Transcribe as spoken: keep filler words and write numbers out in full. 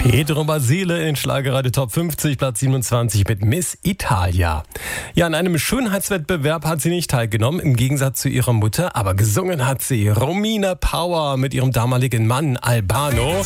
Pedro Basile in Schlagerradio Top fünfzig, Platz siebenundzwanzig mit Miss Italia. Ja, an einem Schönheitswettbewerb hat sie nicht teilgenommen, im Gegensatz zu ihrer Mutter, aber gesungen hat sie Romina Power mit ihrem damaligen Mann Albano.